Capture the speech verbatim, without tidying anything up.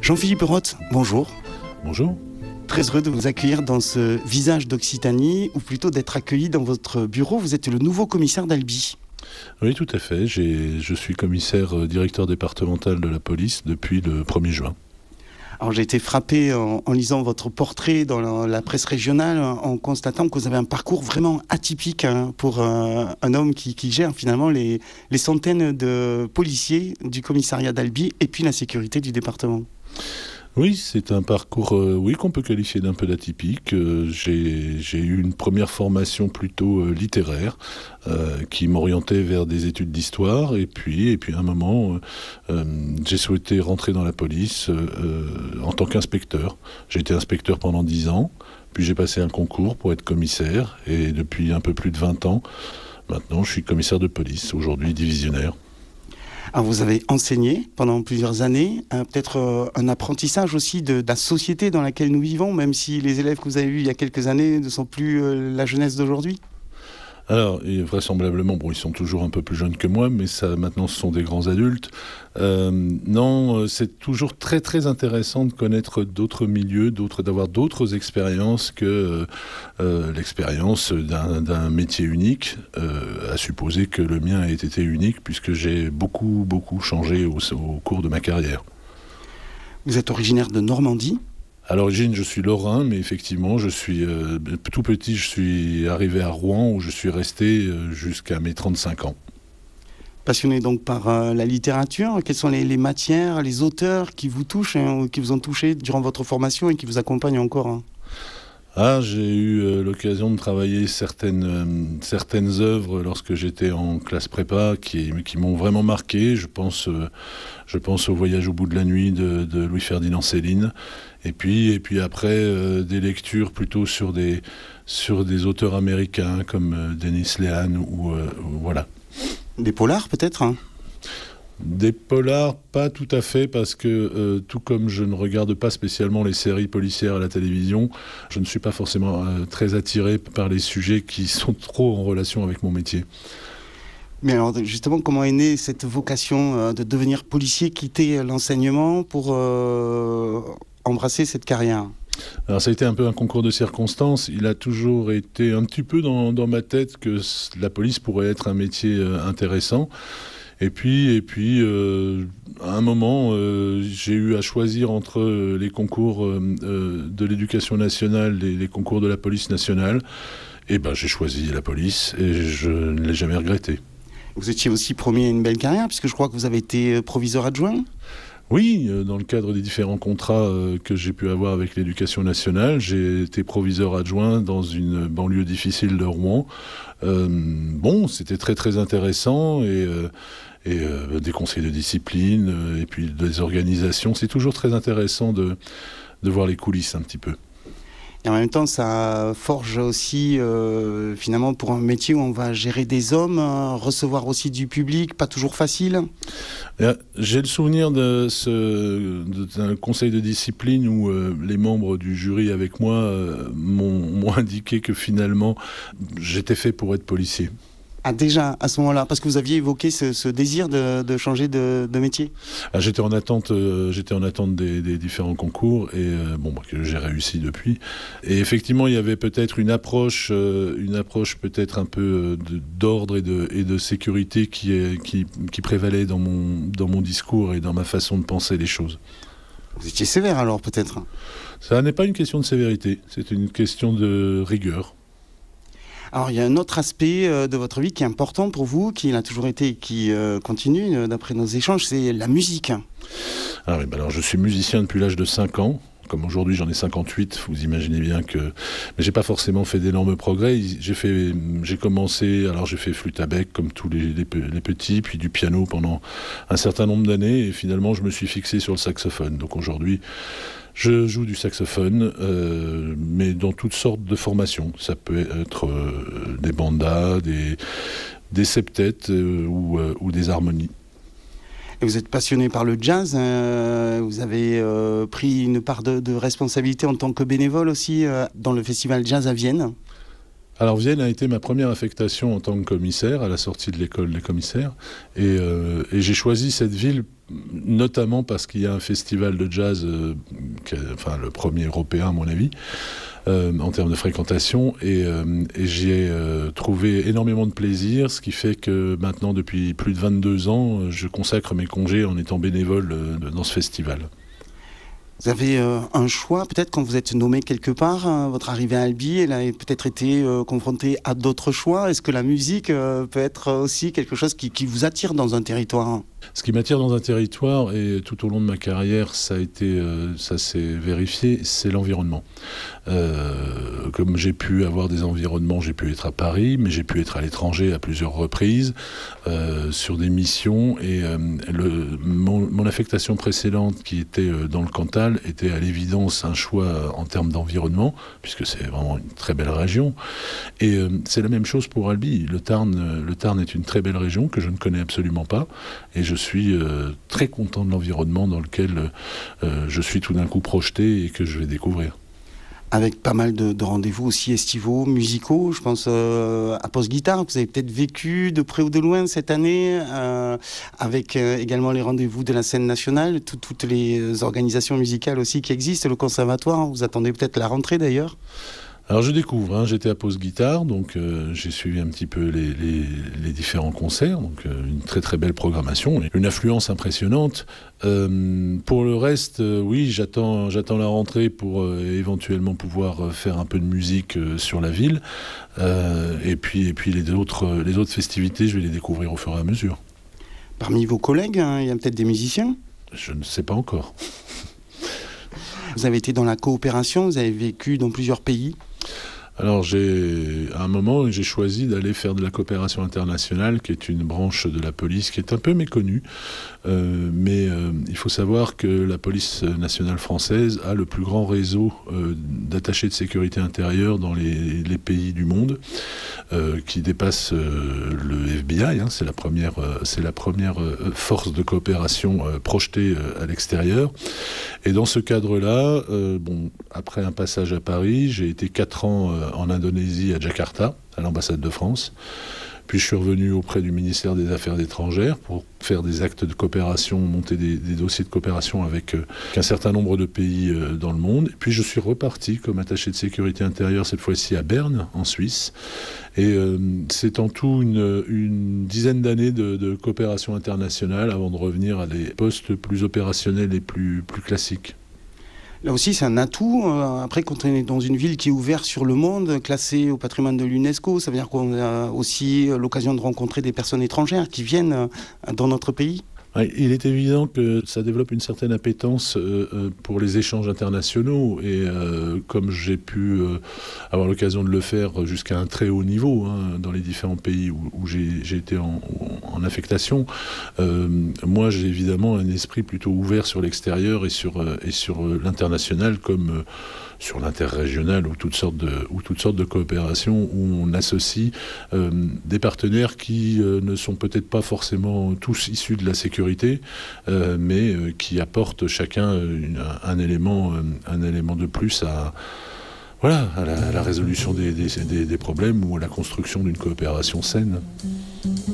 Jean-Philippe Roth, bonjour. Bonjour. Très heureux de vous accueillir dans ce visage d'Occitanie, ou plutôt d'être accueilli dans votre bureau. Vous êtes le nouveau commissaire d'Albi. Oui, tout à fait. J'ai, je suis commissaire euh, directeur départemental de la police depuis le premier juin. Alors j'ai été frappé en, en lisant votre portrait dans la, la presse régionale, en constatant que vous avez un parcours vraiment atypique hein, pour euh, un homme qui, qui gère finalement les, les centaines de policiers du commissariat d'Albi et puis la sécurité du département. Oui, c'est un parcours euh, oui, qu'on peut qualifier d'un peu d'atypique. Euh, j'ai, j'ai eu une première formation plutôt euh, littéraire euh, qui m'orientait vers des études d'histoire. Et puis, et puis à un moment, euh, euh, j'ai souhaité rentrer dans la police euh, en tant qu'inspecteur. J'ai été inspecteur pendant dix ans. Puis j'ai passé un concours pour être commissaire. Et depuis un peu plus de vingt ans, maintenant, je suis commissaire de police, aujourd'hui divisionnaire. Alors vous avez enseigné pendant plusieurs années, euh, peut-être euh, un apprentissage aussi de, de la société dans laquelle nous vivons, même si les élèves que vous avez eus il y a quelques années ne sont plus euh, la jeunesse d'aujourd'hui. Alors, et vraisemblablement, bon, ils sont toujours un peu plus jeunes que moi, mais ça, maintenant, ce sont des grands adultes. Euh, non, c'est toujours très, très intéressant de connaître d'autres milieux, d'autres, d'avoir d'autres expériences que euh, l'expérience d'un, d'un métier unique, euh, à supposer que le mien ait été unique, puisque j'ai beaucoup, beaucoup changé au, au cours de ma carrière. Vous êtes originaire de Normandie ? À l'origine, je suis lorrain, mais effectivement, je suis euh, tout petit, je suis arrivé à Rouen, où je suis resté euh, jusqu'à mes trente-cinq ans. Passionné donc par euh, la littérature, quelles sont les, les matières, les auteurs qui vous touchent, hein, qui vous ont touché durant votre formation et qui vous accompagnent encore hein? Ah, j'ai eu euh, l'occasion de travailler certaines, euh, certaines œuvres lorsque j'étais en classe prépa qui, qui m'ont vraiment marqué. Je pense, euh, je pense au Voyage au bout de la nuit de, de Louis-Ferdinand Céline. Et puis, et puis après, euh, des lectures plutôt sur des, sur des auteurs américains comme euh, Dennis Lehane ou euh, voilà. Des polars peut-être hein? Des polars, pas tout à fait, parce que euh, tout comme je ne regarde pas spécialement les séries policières à la télévision, je ne suis pas forcément euh, très attiré par les sujets qui sont trop en relation avec mon métier. Mais alors justement, comment est née cette vocation euh, de devenir policier, quitter l'enseignement pour euh, embrasser cette carrière ? Alors ça a été un peu un concours de circonstances. Il a toujours été un petit peu dans, dans ma tête que la police pourrait être un métier euh, intéressant. Et puis, et puis euh, à un moment, euh, j'ai eu à choisir entre les concours euh, de l'éducation nationale et les concours de la police nationale. Et ben, j'ai choisi la police et je ne l'ai jamais regretté. Vous étiez aussi promis à une belle carrière, puisque je crois que vous avez été proviseur adjoint ? Oui, dans le cadre des différents contrats que j'ai pu avoir avec l'éducation nationale, j'ai été proviseur adjoint dans une banlieue difficile de Rouen. Euh, bon, c'était très très intéressant et, euh, et euh, des conseils de discipline euh, et puis des organisations. C'est toujours très intéressant de, de voir les coulisses un petit peu. Et en même temps, ça forge aussi, euh, finalement, pour un métier où on va gérer des hommes, euh, recevoir aussi du public, pas toujours facile. J'ai le souvenir de ce, d'un conseil de discipline où euh, les membres du jury avec moi euh, m'ont, m'ont indiqué que finalement, j'étais fait pour être policier. Ah déjà, à ce moment-là, parce que vous aviez évoqué ce, ce désir de, de changer de, de métier. Ah, j'étais en attente, euh, j'étais en attente des, des différents concours et euh, bon, bah, que j'ai réussi depuis. Et effectivement, il y avait peut-être une approche, euh, une approche peut-être un peu de, d'ordre et de, et de sécurité qui, est, qui, qui prévalait dans mon, dans mon discours et dans ma façon de penser les choses. Vous étiez sévère alors peut-être ? Ça n'est pas une question de sévérité, c'est une question de rigueur. Alors il y a un autre aspect euh, de votre vie qui est important pour vous, qui a toujours été et qui euh, continue euh, d'après nos échanges, c'est la musique. Ah oui, bah alors je suis musicien depuis l'âge de cinq ans. Comme aujourd'hui j'en ai cinquante-huit, vous imaginez bien que... Mais j'ai pas forcément fait d'énormes progrès. J'ai, fait... j'ai commencé, alors j'ai fait flûte à bec comme tous les, les, les petits, puis du piano pendant un certain nombre d'années, et finalement je me suis fixé sur le saxophone. Donc aujourd'hui... Je joue du saxophone, euh, mais dans toutes sortes de formations. Ça peut être euh, des bandas, des, des septettes euh, ou, euh, ou des harmonies. Et vous êtes passionné par le jazz, euh, vous avez euh, pris une part de, de responsabilité en tant que bénévole aussi euh, dans le festival Jazz à Vienne. Alors Vienne a été ma première affectation en tant que commissaire, à la sortie de l'école des commissaires. Et, euh, et j'ai choisi cette ville notamment parce qu'il y a un festival de jazz, euh, qui est, enfin le premier européen à mon avis, euh, en termes de fréquentation, et, euh, et j'y ai euh, trouvé énormément de plaisir, ce qui fait que maintenant, depuis plus de vingt-deux ans, je consacre mes congés en étant bénévole euh, dans ce festival. Vous avez euh, un choix, peut-être quand vous êtes nommé quelque part, hein, votre arrivée à Albi, elle a peut-être été euh, confrontée à d'autres choix. Est-ce que la musique euh, peut être aussi quelque chose qui, qui vous attire dans un territoire ? Ce qui m'attire dans un territoire, et tout au long de ma carrière, ça a été, euh, ça s'est vérifié, c'est l'environnement. Euh, comme j'ai pu avoir des environnements, j'ai pu être à Paris, mais j'ai pu être à l'étranger à plusieurs reprises, euh, sur des missions, et euh, le, mon, mon affectation précédente, qui était euh, dans le Cantal, était à l'évidence un choix en termes d'environnement, puisque c'est vraiment une très belle région. Et euh, c'est la même chose pour Albi. Le Tarn, le Tarn est une très belle région que je ne connais absolument pas, et je Je suis euh, très content de l'environnement dans lequel euh, je suis tout d'un coup projeté et que je vais découvrir. Avec pas mal de, de rendez-vous aussi estivaux, musicaux, je pense euh, à Post Guitare, que vous avez peut-être vécu de près ou de loin cette année, euh, avec euh, également les rendez-vous de la scène nationale, tout, toutes les organisations musicales aussi qui existent, le conservatoire, vous attendez peut-être la rentrée d'ailleurs ? Alors je découvre, hein, j'étais à Post Guitare, donc euh, j'ai suivi un petit peu les, les, les différents concerts, donc euh, une très très belle programmation, une affluence impressionnante. Euh, pour le reste, euh, oui, j'attends, j'attends la rentrée pour euh, éventuellement pouvoir euh, faire un peu de musique euh, sur la ville, euh, et puis, et puis les, autres, les autres festivités, je vais les découvrir au fur et à mesure. Parmi vos collègues, hein, il y a peut-être des musiciens ? Je ne sais pas encore. Vous avez été dans la coopération, vous avez vécu dans plusieurs pays ? Alors, j'ai, à un moment, j'ai choisi d'aller faire de la coopération internationale, qui est une branche de la police qui est un peu méconnue. Euh, mais euh, il faut savoir que la police nationale française a le plus grand réseau euh, d'attachés de sécurité intérieure dans les, les pays du monde, euh, qui dépasse euh, le F B I. Hein, c'est la première, euh, c'est la première euh, force de coopération euh, projetée euh, à l'extérieur. Et dans ce cadre-là, euh, bon, après un passage à Paris, j'ai été quatre ans euh, en Indonésie, à Jakarta, à l'ambassade de France. Puis je suis revenu auprès du ministère des Affaires étrangères pour faire des actes de coopération, monter des, des dossiers de coopération avec euh, un certain nombre de pays euh, dans le monde. Et puis je suis reparti comme attaché de sécurité intérieure, cette fois-ci à Berne, en Suisse. Et euh, c'est en tout une, une dizaine d'années de, de coopération internationale avant de revenir à des postes plus opérationnels et plus, plus classiques. Là aussi, c'est un atout. Euh, après, quand on est dans une ville qui est ouverte sur le monde, classée au patrimoine de l'UNESCO, ça veut dire qu'on a aussi l'occasion de rencontrer des personnes étrangères qui viennent euh, dans notre pays. Il est évident que ça développe une certaine appétence euh, pour les échanges internationaux et euh, comme j'ai pu euh, avoir l'occasion de le faire jusqu'à un très haut niveau hein, dans les différents pays où, où j'ai, j'ai été en, en affectation, euh, moi j'ai évidemment un esprit plutôt ouvert sur l'extérieur et sur, euh, et sur l'international comme euh, sur l'interrégional ou toutes sortes de, ou toutes sortes de coopérations où on associe euh, des partenaires qui euh, ne sont peut-être pas forcément tous issus de la sécurité, euh, mais euh, qui apportent chacun une, un, élément, euh, un élément de plus à, voilà, à, la, à la résolution des, des, des, des problèmes ou à la construction d'une coopération saine.